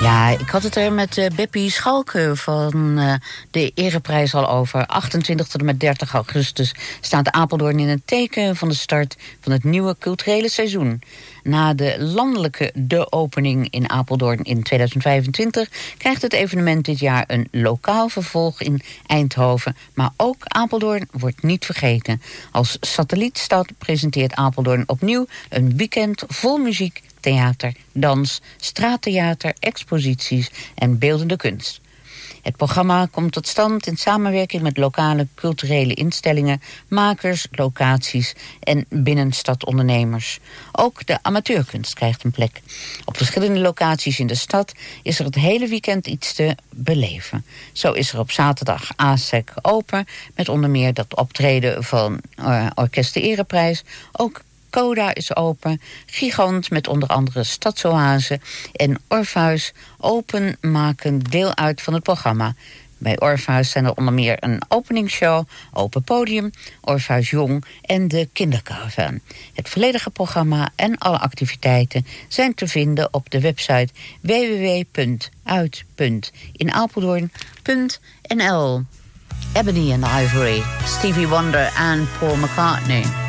Ja, ik had het er met Beppie Schalke van de Ereprijs al over. 28 tot en met 30 augustus staat Apeldoorn in het teken van de start van het nieuwe culturele seizoen. Na de landelijke opening in Apeldoorn in 2025... krijgt het evenement dit jaar een lokaal vervolg in Eindhoven. Maar ook Apeldoorn wordt niet vergeten. Als satellietstad presenteert Apeldoorn opnieuw een weekend vol muziek, theater, dans, straattheater, exposities en beeldende kunst. Het programma komt tot stand in samenwerking met lokale culturele instellingen, makers, locaties en binnenstadondernemers. Ook de amateurkunst krijgt een plek. Op verschillende locaties in de stad is er het hele weekend iets te beleven. Zo is er op zaterdag ASEC open, met onder meer dat optreden van Orkest de Ereprijs. Ook Coda is open, Gigant met onder andere Stadsoase en Orpheus Open maken deel uit van het programma. Bij Orpheus zijn er onder meer een openingsshow, open podium, Orpheus Jong en de kindercaravan. Het volledige programma en alle activiteiten zijn te vinden op de website www.uit.inapeldoorn.nl. Ebony and Ivory, Stevie Wonder en Paul McCartney.